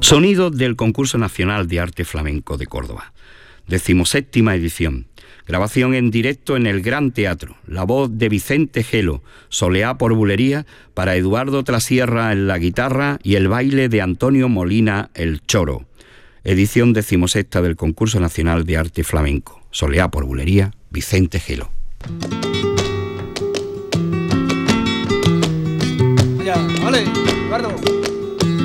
Sonido del Concurso Nacional de Arte Flamenco de Córdoba. 17ª edición. Grabación en directo en el Gran Teatro. La voz de Vicente Gelo, soleá por bulería, para Eduardo Trasierra en la guitarra y el baile de Antonio Molina el choro. Edición 16ª del Concurso Nacional de Arte Flamenco. Soleá por bulería, Vicente Gelo. Ya, vale, Eduardo.